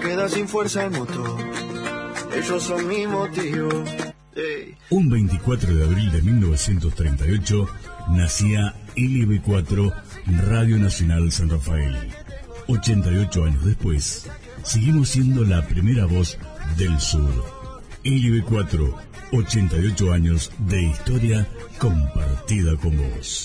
queda sin fuerza el motor. Ellos son mi motivo. Hey. Un 24 de abril de 1938 nacía LB4, Radio Nacional San Rafael. 88 años después, seguimos siendo la primera voz del sur. LB4, 88 años de historia compartida con vos.